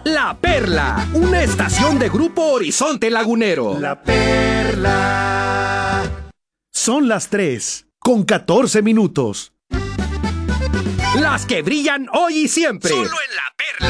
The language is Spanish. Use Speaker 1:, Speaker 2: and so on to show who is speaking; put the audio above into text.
Speaker 1: La Perla, una estación de Grupo Horizonte Lagunero.
Speaker 2: La Perla. Son las 3:14.
Speaker 1: Las que brillan hoy y siempre.
Speaker 3: Solo en La Perla.